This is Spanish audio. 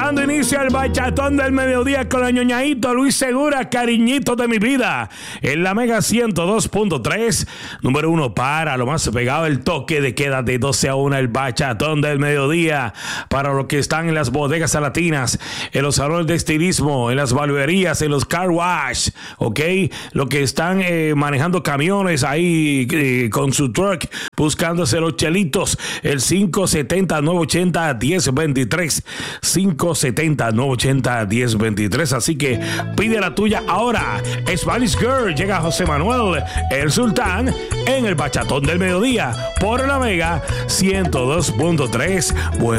Dando inicio al bachatón del mediodía con la ñoñadito Luis Segura, cariñito de mi vida. En la Mega 102.3, número 1 para lo más pegado, el toque de queda de 12 a 1, el bachatón del mediodía. Para los que están en las bodegas latinas, en los salones de estilismo, en las barberías, en los car wash, ¿ok? Los que están manejando camiones ahí con su truck, buscándose los chelitos, el 570-980-1023. 570-980-1023. Así que pide la tuya ahora. Spanish Girl, llega José Manuel, el Sultán, en el bachatón del mediodía por la Mega 102.3.